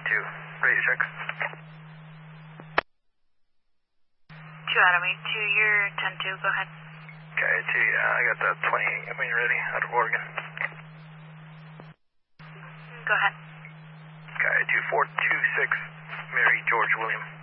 Academy 2. Radio check. 2 Academy 2, you're 10-2, go ahead. Okay, 2, yeah, I got that 28 when you're ready, out of Oregon. Go ahead. Okay, 2426, Mary George William.